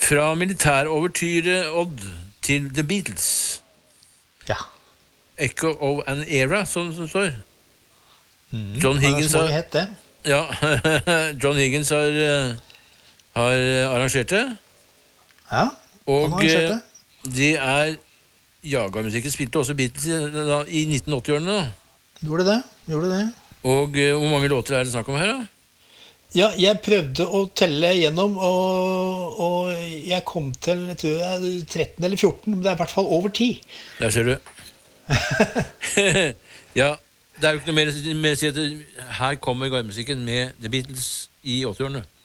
Fra militærovertyret Odd til The Beatles. Ja. Echo of an Era, som det står. John Det er Higgins så mange har, het det. ja, John Higgins har arrangert det. Ja, han Og har sett det. det er jagermusikken spilte også Beatles i 1980-årene. Da. Gjorde det. Og hvor mange låter er det snakk om her, da? Ja, jeg prøvde å telle gjennom, og jeg kom til, jeg tror det er 13 eller 14, men det er i hvert fall over 10. Der ser du. Ja, det er jo ikke noe mer å si at her kommer jagermusikken med The Beatles i 80-årene.